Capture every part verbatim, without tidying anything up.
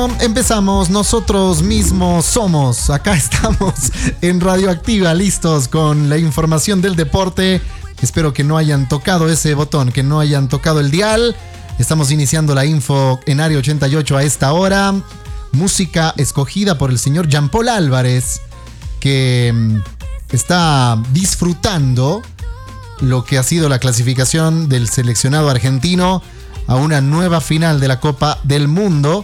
Bueno, empezamos. Nosotros mismos somos. Acá estamos en Radioactiva, listos con la información del deporte. Espero que no hayan tocado ese botón, que no hayan tocado el dial. Estamos iniciando la info en Área ochenta y ocho a esta hora. Música escogida por el señor Jean-Paul Álvarez, que está disfrutando lo que ha sido la clasificación del seleccionado argentino a una nueva final de la Copa del Mundo.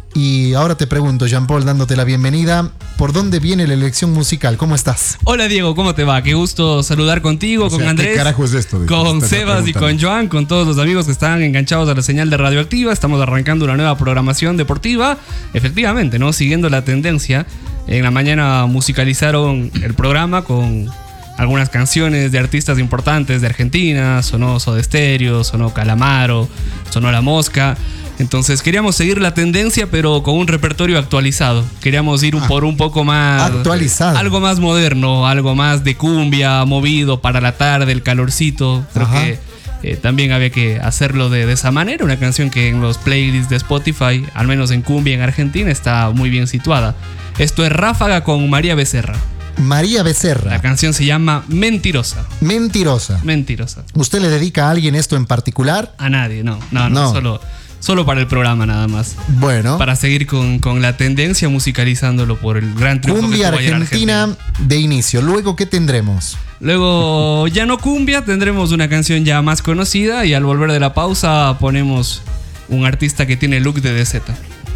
Y ahora te pregunto, Jean-Paul, dándote la bienvenida, ¿por dónde viene la elección musical? ¿Cómo estás? Hola Diego, ¿cómo te va? Qué gusto saludar contigo, o sea, con Andrés, ¿qué carajo es esto? con Sebas y con Joan, con todos los amigos que están enganchados a la señal de Radioactiva. Estamos arrancando una nueva programación deportiva. Efectivamente, ¿no? Siguiendo la tendencia, en la mañana musicalizaron el programa con algunas canciones de artistas importantes de Argentina. Sonó Soda Stereo, sonó Calamaro, sonó La Mosca. Entonces queríamos seguir la tendencia, pero con un repertorio actualizado. Queríamos ir ah, por un poco más actualizado, algo más moderno, algo más de cumbia, movido para la tarde, el calorcito. Creo Ajá. que eh, también había que hacerlo de, de esa manera. Una canción que en los playlists de Spotify, al menos en cumbia en Argentina, está muy bien situada. Esto es Ráfaga con María Becerra. María Becerra. La canción se llama Mentirosa. Mentirosa. Mentirosa. ¿Usted le dedica a alguien esto en particular? A nadie, no. No, no, no. solo... Solo para el programa nada más. Bueno. Para seguir con, con la tendencia, musicalizándolo por el gran triunfo cumbia que tuvo ayer argentina Argentina de inicio. Luego, ¿qué tendremos? Luego, ya no cumbia, tendremos una canción ya más conocida. Y al volver de la pausa ponemos un artista que tiene look de D Z.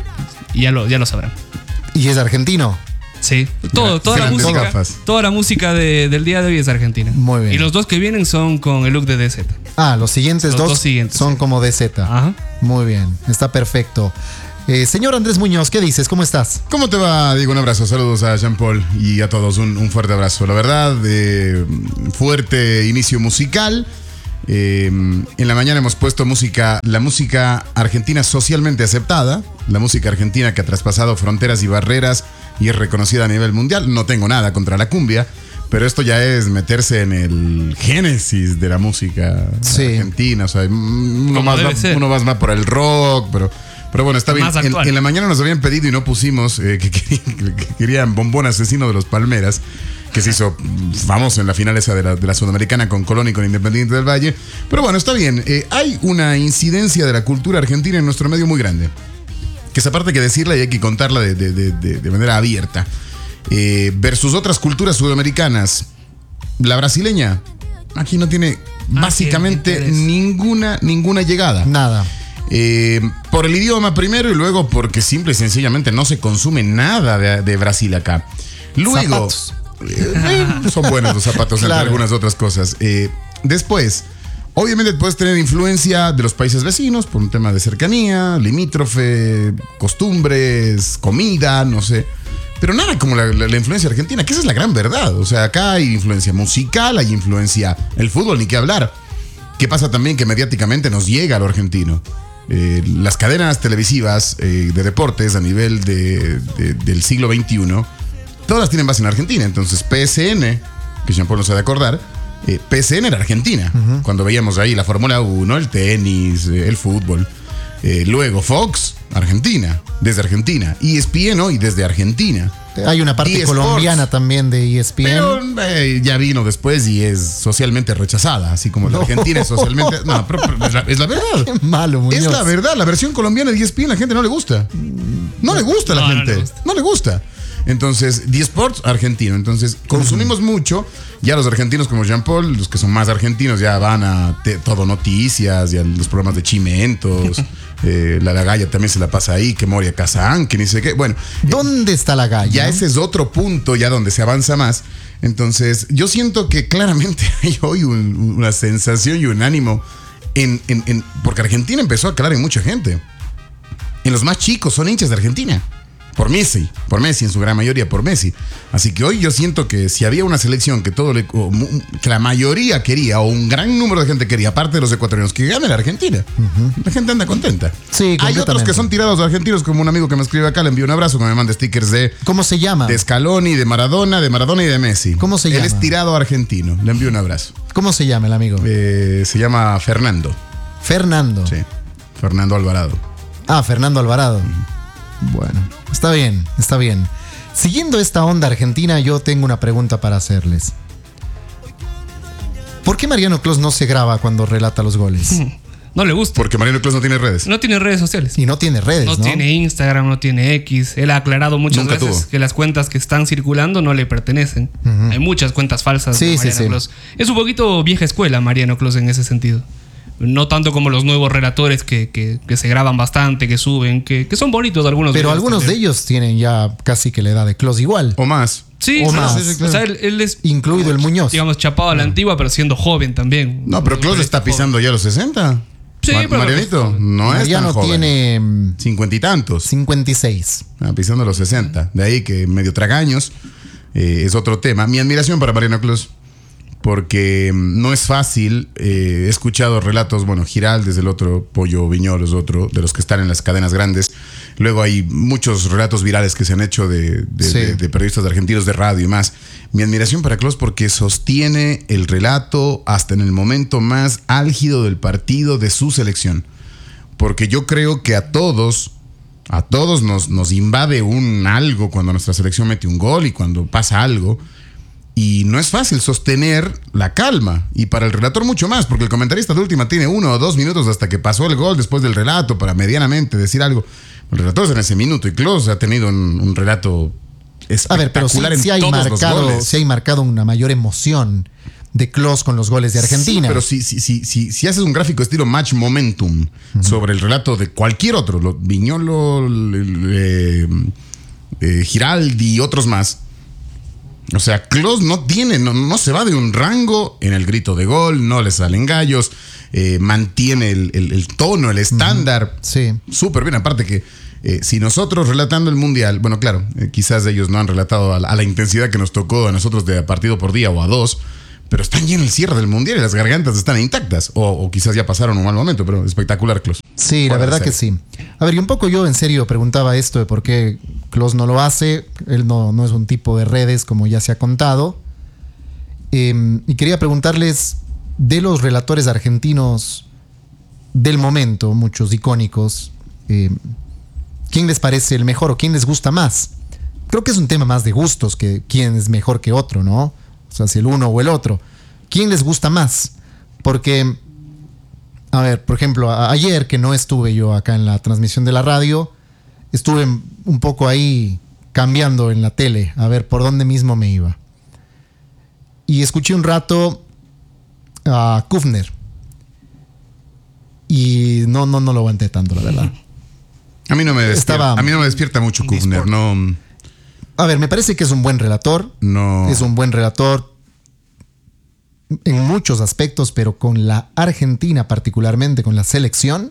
Y ya lo, ya lo sabrán. ¿Y es argentino? Sí, todo, toda, la música, toda la música de, del día de hoy es argentina. Muy bien. Y los dos que vienen son con el look de D Z. Ah, los siguientes los dos, dos siguientes, son sí. como D Z. Ajá. Muy bien, está perfecto. Eh, señor Andrés Muñoz, ¿qué dices? ¿Cómo estás? ¿Cómo te va? Digo, un abrazo. Saludos a Jean-Paul y a todos. Un, un fuerte abrazo. La verdad, eh, fuerte inicio musical. Eh, en la mañana hemos puesto música, la música argentina socialmente aceptada, la música argentina que ha traspasado fronteras y barreras y es reconocida a nivel mundial. No tengo nada contra la cumbia, pero esto ya es meterse en el génesis de la música sí. argentina. O sea, uno más, va, uno más va por el rock, pero, pero bueno, está bien. En, en la mañana nos habían pedido y no pusimos eh, que, que, que querían Bombón Asesino de los Palmeras, que se hizo famoso en la final esa de la, de la Sudamericana con Colón y con Independiente del Valle. Pero bueno, está bien. Eh, hay una incidencia de la cultura argentina en nuestro medio muy grande, que esa parte hay que decirla y hay que contarla de, de, de, de manera abierta. Eh, versus otras culturas sudamericanas, la brasileña aquí no tiene básicamente ah, ninguna, ninguna llegada. Nada. Eh, por el idioma primero y luego porque simple y sencillamente no se consume nada de, de Brasil acá. Luego... Zapatos. Eh, son buenos los zapatos claro. entre algunas otras cosas. Eh, después, obviamente puedes tener influencia de los países vecinos por un tema de cercanía, limítrofe, costumbres, comida, no sé. Pero nada como la, la, la influencia argentina, que esa es la gran verdad. O sea, acá hay influencia musical, hay influencia, el fútbol, ni qué hablar. ¿Qué pasa también? Que mediáticamente nos llega a lo argentino. Eh, las cadenas televisivas eh, de deportes a nivel de, de, del siglo veintiuno, todas tienen base en Argentina. Entonces P S N, que Jean-Paul no se ha de acordar, eh, P S N era Argentina. Uh-huh. Cuando veíamos ahí la Fórmula uno, el tenis, eh, el fútbol. Eh, luego Fox, Argentina, desde Argentina. E S P N hoy desde Argentina. Hay una parte colombiana también de E S P N. Pero eh, ya vino después y es socialmente rechazada, así como la no. Argentina es socialmente... No, pero, pero es, la, es la verdad. Qué malo, Muñoz. Es la verdad. La versión colombiana de E S P N a la gente no le gusta. No le gusta a la no, gente. No le gusta. No le gusta. Entonces, D Sports argentino. Entonces, consumimos uh-huh. mucho. Ya los argentinos como Jean-Paul, los que son más argentinos, ya van a te, todo noticias, ya los programas de Chimentos. eh, la, la Galla también se la pasa ahí, que Moria Kazán, que ni sé qué. Bueno, ¿dónde eh, está la Galla? Ya ese es otro punto, ya donde se avanza más. Entonces, yo siento que claramente hay hoy un, una sensación y un ánimo en, en, en, porque Argentina empezó a calar en mucha gente. En los más chicos son hinchas de Argentina. Por Messi, por Messi, en su gran mayoría por Messi. Así que hoy yo siento que si había una selección que todo le, o, que la mayoría quería, o un gran número de gente quería, aparte de los ecuatorianos, que gane la Argentina. Uh-huh. La gente anda contenta. Sí, hay otros que son tirados de argentinos, como un amigo que me escribe acá, le envío un abrazo, que me manda stickers de... ¿Cómo se llama? De Scaloni, de Maradona, de Maradona y de Messi. ¿Cómo se Él llama? Él es tirado argentino, le envío un abrazo. ¿Cómo se llama el amigo? Eh, se llama Fernando. Fernando. Sí, Fernando Alvarado. Ah, Fernando Alvarado. Uh-huh. Bueno, está bien, está bien. Siguiendo esta onda argentina, yo tengo una pregunta para hacerles. ¿Por qué Mariano Clos no se graba cuando relata los goles? No le gusta. Porque Mariano Clos no tiene redes. No tiene redes sociales. Y no tiene redes, ¿no? No tiene Instagram, no tiene X. Él ha aclarado muchas Nunca veces tuvo. que las cuentas que están circulando no le pertenecen. Ujú. Hay muchas cuentas falsas Sí, de sí, Mariano sí. Clos. Es un poquito vieja escuela Mariano Clos en ese sentido. No tanto como los nuevos relatores que, que, que se graban bastante, que suben, que, que son bonitos algunos. Pero videos algunos de también. ellos tienen ya casi que la edad de Clos igual. O más. Sí, o sí, más. sí, sí, claro. O sea, él, él es, Incluido el Muñoz. digamos, chapado a la antigua, pero siendo joven también. No, pero Clos está pisando ya los sesenta. Sí, Ma- pero- Marianito no es tan Mariano joven. tiene mm, Cincuenta y tantos. cincuenta y seis. Ah, pisando los sesenta. De ahí que medio tragaños eh, es otro tema. Mi admiración para Mariano Clos, porque mm, no es fácil. eh, he escuchado relatos, bueno, Giral desde el otro, Pollo Viñolos, otro, de los que están en las cadenas grandes. Luego hay muchos relatos virales que se han hecho de, de, Sí. de- de periodistas argentinos de radio y más. Mi admiración para Clos porque sostiene el relato hasta en el momento más álgido del partido de su selección. Porque yo creo que a todos, a todos nos, nos invade un algo cuando nuestra selección mete un gol y cuando pasa algo. Y no es fácil sostener la calma. Y para el relator mucho más, porque el comentarista de última tiene uno o dos minutos hasta que pasó el gol después del relato para medianamente decir algo. El relator es en ese minuto y Clos ha tenido un, un relato A ver, pero sí, espectacular en sí hay todos los marcado, goles. sí hay marcado una mayor emoción de Clos con los goles de Argentina. Sí, pero si, si, si, si, si haces un gráfico estilo match momentum sobre el relato de cualquier otro, lo- Viñolo, eh, eh, Giraldi y otros más. O sea, Clos no tiene, no, no se va de un rango en el grito de gol, no le salen gallos, eh, mantiene el, el- el tono, el estándar. Sí. Súper bien, aparte que eh, si nosotros relatando el Mundial, bueno, claro, eh, quizás ellos no han relatado a la, a la intensidad que nos tocó a nosotros de a partido por día o a dos, pero están ya en el cierre del Mundial y las gargantas están intactas. O, o quizás ya pasaron un mal momento, pero espectacular, Clos. Sí, la Fuera de verdad que serie. sí. A ver, y un poco yo en serio preguntaba esto de por qué Clos no lo hace. Él no, no es un tipo de redes como ya se ha contado. Eh, y quería preguntarles de los relatores argentinos del momento, muchos icónicos, eh, ¿quién les parece el mejor o quién les gusta más? Creo que es un tema más de gustos que quién es mejor que otro, ¿no? O sea, si el uno o el otro. ¿Quién les gusta más? Porque, a ver, por ejemplo, a- ayer que no estuve yo acá en la transmisión de la radio, estuve un poco ahí cambiando en la tele, a ver por dónde mismo me iba. Y escuché un rato a Kufner. Y no, no, no lo aguanté tanto, la verdad. A mí no me despierta, Estaba- a mí no me despierta mucho Kufner, Disport. no, A ver, me parece que es un buen relator. no. Es un buen relator en muchos aspectos, pero con la Argentina particularmente, con la selección,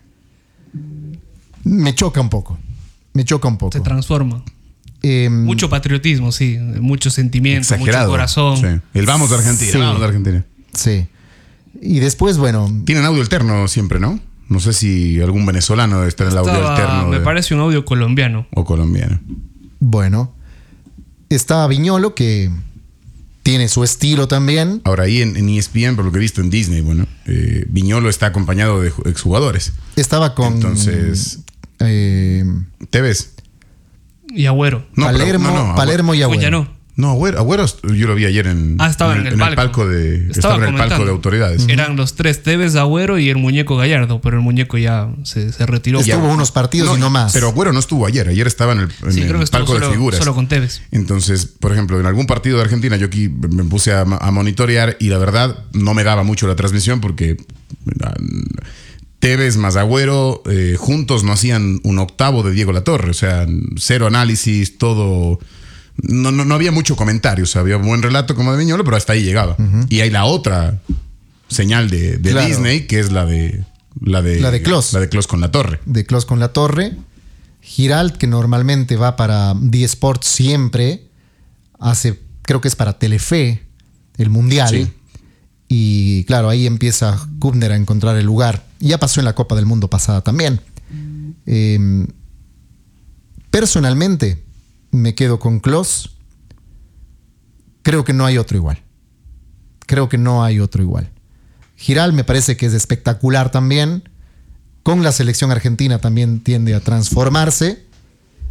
me choca un poco. Me choca un poco. Se transforma. Eh, Mucho patriotismo, sí. Mucho sentimiento, Exagerado. mucho corazón. Sí. El vamos de Argentina, Sí. vamos de Argentina. Sí. Y después, bueno, Tienen audio alterno siempre, ¿no? No sé si algún venezolano está en el audio Estaba- alterno. me de- parece un audio colombiano. O colombiano. bueno. Está Viñolo, que tiene su estilo también. Ahora ahí en, en E S P N, por lo que he visto en Disney, bueno, eh, Viñolo está acompañado de ju- exjugadores. Estaba con Entonces, eh, ¿te ves? Y Agüero. No, pero- Palermo, no, no, Palermo y Uy, Agüero. ya no. No, Agüero, Agüero yo lo vi ayer en, Ah, estaba en el palco. de, Estaba estaba en el palco comentando. de autoridades. Eran los tres, Tevez, Agüero y el muñeco Gallardo, pero el muñeco ya se, se retiró. Estuvo Ya. unos partidos y no más. Pero Agüero no estuvo ayer, ayer estaba en el, en Sí, el creo que estuvo palco de solo, figuras. solo con Tevez. Entonces, por ejemplo, en algún partido de Argentina yo aquí me puse a, a monitorear y la verdad no me daba mucho la transmisión porque ah, Tevez más Agüero eh, juntos no hacían un octavo de Diego Latorre. O sea, cero análisis, todo... No, no, no había mucho comentario. O sea, había un buen relato como de Viñolo, pero hasta ahí llegaba. Y hay la otra señal de, de Claro. Disney, que es la de... La de, La de Clos. La de Clos con Latorre. De Clos con la Torre. Giralt, que normalmente va para D Sport siempre, hace, creo que es para Telefe, el Mundial. Sí. Y claro, ahí empieza Kubner a encontrar el lugar. Y ya pasó en la Copa del Mundo pasada también. Eh, personalmente, me quedo con Clos. Creo que no hay otro igual. Creo que no hay otro igual. Giral me parece que es espectacular también. Con la selección argentina también tiende a transformarse.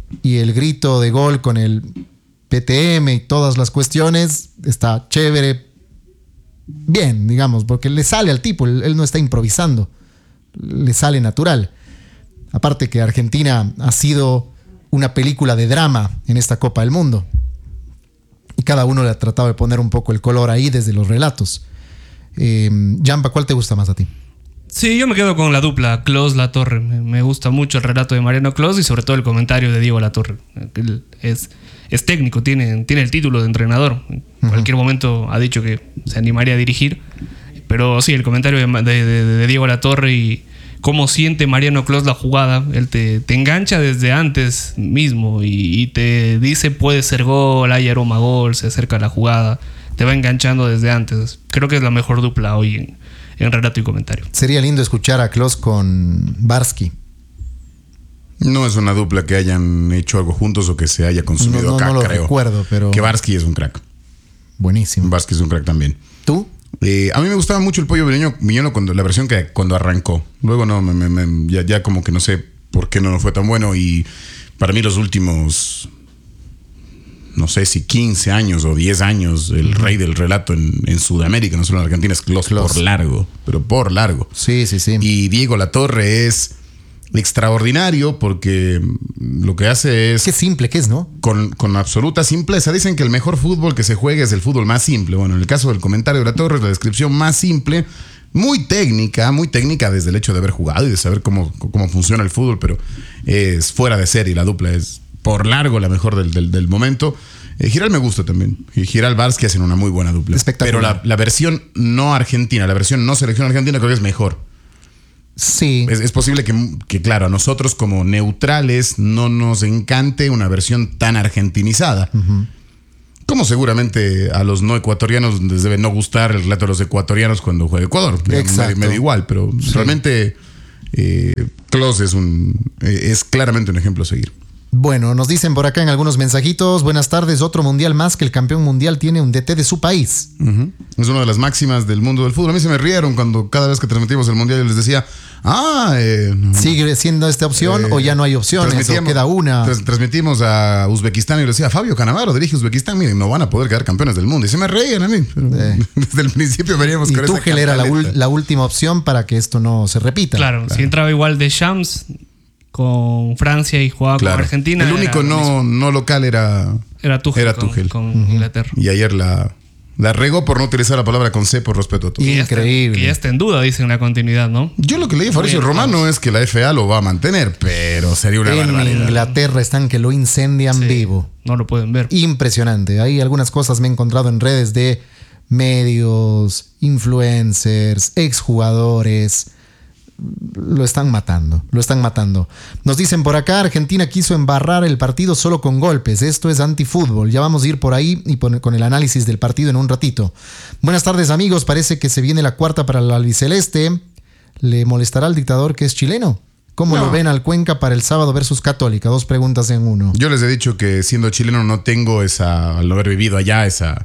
y el grito de gol con el P T M y todas las cuestiones está chévere, bien, digamos, porque le sale al tipo, él, él no está improvisando, le sale natural. Aparte que Argentina ha sido una película de drama en esta Copa del Mundo y cada uno le ha tratado de poner un poco el color ahí desde los relatos. eh, Jampa, ¿cuál te gusta más a ti? Sí, yo me quedo con la dupla Klose Latorre. Me, me gusta mucho el relato de Mariano Klose y sobre todo el comentario de Diego Latorre. Él es, es técnico, tiene, tiene el título de entrenador. En uh-huh. cualquier momento ha dicho que se animaría a dirigir. Pero sí, el comentario de, de, de, de Diego Latorre y cómo siente Mariano Klose la jugada. Él te, te engancha desde antes mismo y, y te dice puede ser gol, hay aroma gol, se acerca a la jugada. Te va enganchando desde antes. Creo que es la mejor dupla hoy en en relato y comentario. Sería lindo escuchar a Klose con Barsky. No es una dupla que hayan hecho algo juntos o que se haya consumido no, no, acá, no lo creo. recuerdo, pero... Que Barsky es un crack. Buenísimo. Barsky es un crack también. ¿Tú? Eh, a mí me gustaba mucho el Pollo Briñolo, Briñolo cuando la versión que cuando arrancó. Luego no, me, me, me, ya, ya como que no sé por qué no, no fue tan bueno. Y para mí los últimos... no sé si quince años o diez años, el uh-huh. rey del relato en, en Sudamérica, no solo en Argentina, es Klose por largo, pero por largo. Sí, sí, sí. Y Diego Latorre es extraordinario porque lo que hace es... Qué simple que es, ¿no? Con, con absoluta simpleza. Dicen que el mejor fútbol que se juega es el fútbol más simple. Bueno, en el caso del comentario de Latorre es la descripción más simple, muy técnica, muy técnica desde el hecho de haber jugado y de saber cómo, cómo funciona el fútbol, pero es fuera de serie. La dupla es... por largo la mejor del, del, del momento. Eh, Giral me gusta también. Y Giral Barsky hacen una muy buena dupla. Espectacular. Pero la, la versión no argentina, la versión no selección argentina creo que es mejor. Sí. Es, es posible que, que, claro, a nosotros como neutrales no nos encante una versión tan argentinizada. Uh-huh. Como seguramente a los no ecuatorianos les debe no gustar el relato de los ecuatorianos cuando juega Ecuador. Exacto. Me, me da igual, pero sí. realmente eh, Klose es, un, eh, es claramente un ejemplo a seguir. Bueno, nos dicen por acá en algunos mensajitos, buenas tardes, otro mundial más que el campeón mundial tiene un D T de su país. Uh-huh. Es una de las máximas del mundo del fútbol. A mí se me rieron cuando cada vez que transmitimos el mundial yo les decía, ah, eh, ¿sigue siendo esta opción eh, o ya no hay opciones o queda una? Tras, transmitimos a Uzbekistán y le decía, Fabio Cannavaro dirige Uzbekistán, miren, no van a poder quedar campeones del mundo. Y se me reían a mí. Eh. Desde el principio veníamos y con esa Tuchel era la, ul- la última opción para que esto no se repita. Claro, claro. Si entraba igual de Shams con Francia y jugaba claro. con Argentina. El único no, no local era Era Tuchel, era con, Tuchel. con uh-huh. Inglaterra. Y ayer la, la regó por no utilizar la palabra con C por respeto a todos. Increíble. Que ya está en duda, dicen, la continuidad, ¿no? Yo lo que leí a Fabricio Romano es que la F A lo va a mantener, pero sería una en barbaridad. En Inglaterra están que lo incendian sí, vivo. No lo pueden ver. Impresionante. Hay algunas cosas me he encontrado en redes de medios, influencers, exjugadores. Lo están matando, lo están matando. Nos dicen por acá, Argentina quiso embarrar el partido solo con golpes. Esto es antifútbol. Ya vamos a ir por ahí y con el análisis del partido en un ratito. Buenas tardes, amigos. Parece que se viene la cuarta para el albiceleste. ¿Le molestará al dictador que es chileno? ¿Cómo no. lo ven al Cuenca para el sábado versus Católica? Dos preguntas en uno. Yo les he dicho que siendo chileno no tengo esa, al no haber vivido allá, esa...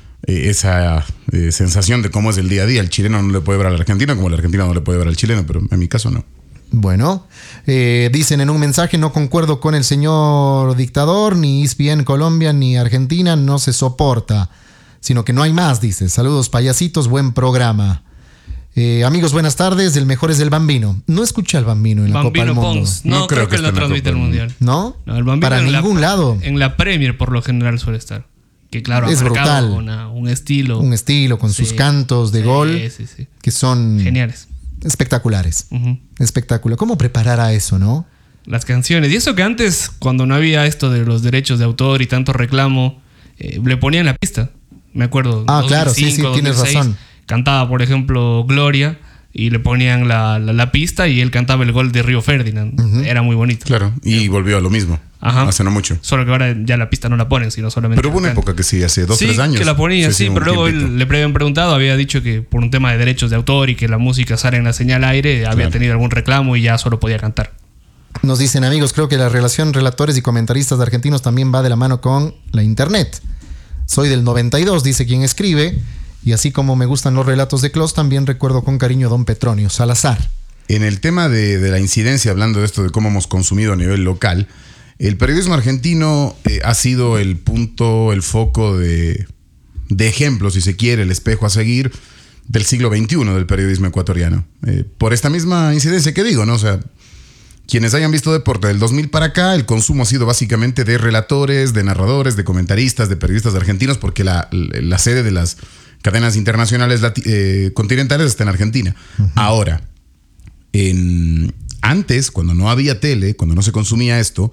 esa eh, sensación de cómo es el día a día. El chileno no le puede ver al argentino como el argentino no le puede ver al chileno, pero en mi caso no. Bueno, eh, dicen en un mensaje, no concuerdo con el señor dictador, ni E S P N Colombia ni Argentina no se soporta, sino que no hay más, dice. Saludos payasitos, buen programa. Eh, amigos, buenas tardes. El mejor es el Bambino. No escuché al Bambino en la Bambino Copa del Mundo. Pons. No, no creo, creo que, que lo transmite el Mundial. ¿No? no el Bambino para ningún la, lado. En la Premier por lo general suele estar. Que claro, es ha brutal. Una, un estilo. Un estilo con sí. sus cantos de sí, gol sí, sí. que son geniales. Espectaculares. Uh-huh. Espectacular. ¿Cómo preparar a eso, no? Las canciones. Y eso que antes, cuando no había esto de los derechos de autor y tanto reclamo, eh, le ponían la pista. Me acuerdo. Ah, dos mil cinco, claro, sí, sí, tienes razón. Cantaba, por ejemplo, Gloria. Y le ponían la, la, la pista y él cantaba el gol de Río Ferdinand. Uh-huh. Era muy bonito. Claro, y sí. volvió a lo mismo. Ajá. Hace no mucho. Solo que ahora ya la pista no la ponen, sino solamente... Pero hubo una época que sí, hace dos, sí, tres años. que la ponía, sí, sí pero luego él, le habían preguntado, había dicho que por un tema de derechos de autor y que la música sale en la señal aire, claro. había tenido algún reclamo y ya solo podía cantar. Nos dicen, amigos, creo que la relación relatores y comentaristas argentinos también va de la mano con la internet. Soy del noventa y dos, dice quien escribe... Y así como me gustan los relatos de Klose, también recuerdo con cariño a Don Petronio Salazar. En el tema de, de la incidencia, hablando de esto de cómo hemos consumido a nivel local, El periodismo argentino eh, ha sido el punto, el foco de, de ejemplo, si se quiere, el espejo a seguir del siglo veintiuno del periodismo ecuatoriano. Eh, por esta misma incidencia que digo, ¿no? O sea, quienes hayan visto deporte del dos mil para acá, el consumo ha sido básicamente de relatores, de narradores, de comentaristas, de periodistas argentinos, porque la, la sede de las cadenas internacionales eh, continentales está en Argentina. Uh-huh. Ahora, en, antes, cuando no había tele, cuando no se consumía esto,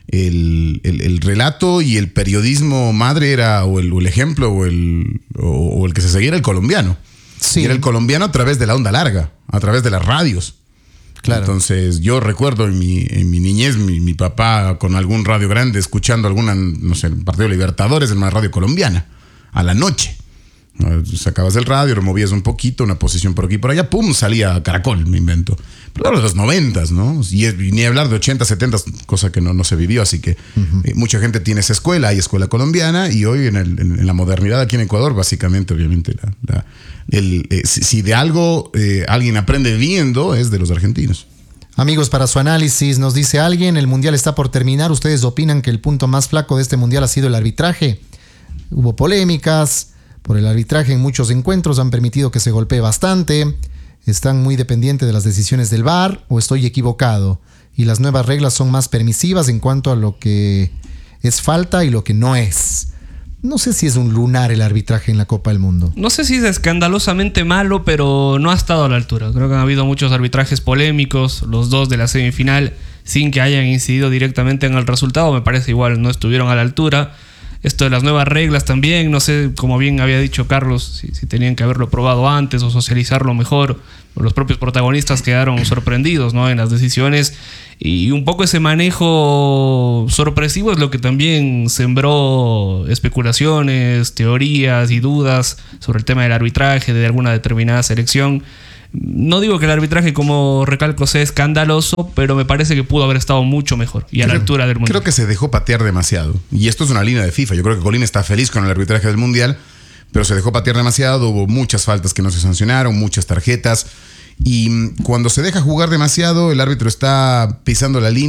El, el, el relato y el periodismo madre era o el, o el ejemplo o el, o, o el que se seguía era el colombiano. Sí. Y era el colombiano a través de la onda larga, a través de las radios. Claro. Entonces yo recuerdo en mi, en mi niñez mi, mi papá con algún radio grande escuchando alguna, no sé, partido de Libertadores en una radio colombiana a la noche. Sacabas el radio, removías un poquito, una posición por aquí y por allá, pum, salía Caracol, me invento. Pero claro, de los noventas, ¿no? Y, y ni hablar de ochenta, setenta, cosa que no, no se vivió, así que uh-huh. eh, mucha gente tiene esa escuela, hay escuela colombiana, y hoy en, el, en, en la modernidad aquí en Ecuador, básicamente, obviamente, la, la, el, eh, si, si de algo eh, alguien aprende viendo, es de los argentinos. Amigos, para su análisis, nos dice alguien, el Mundial está por terminar, ¿ustedes opinan que el punto más flaco de este Mundial ha sido el arbitraje? Hubo polémicas por el arbitraje en muchos encuentros, han permitido que se golpee bastante, están muy dependientes de las decisiones del V A R, o estoy equivocado, y las nuevas reglas son más permisivas en cuanto a lo que es falta y lo que no es. No sé si es un lunar el arbitraje en la Copa del Mundo. No sé si es escandalosamente malo, pero no ha estado a la altura. Creo que han habido muchos arbitrajes polémicos, los dos de la semifinal, sin que hayan incidido directamente en el resultado, me parece igual, no estuvieron a la altura. Esto de las nuevas reglas también, no sé, como bien había dicho Carlos, si, si tenían que haberlo probado antes o socializarlo mejor. Los propios protagonistas quedaron sorprendidos, ¿no?, en las decisiones. Y un poco ese manejo sorpresivo es lo que también sembró especulaciones, teorías y dudas sobre el tema del arbitraje de alguna determinada selección. No digo que el arbitraje, como recalco, sea escandaloso, pero me parece que pudo haber estado mucho mejor y a creo, la altura del Mundial. Creo que se dejó patear demasiado. Y esto es una línea de FIFA. Yo creo que Colín está feliz con el arbitraje del Mundial, pero se dejó patear demasiado. Hubo muchas faltas que no se sancionaron, muchas tarjetas. Y cuando se deja jugar demasiado, el árbitro está pisando la línea.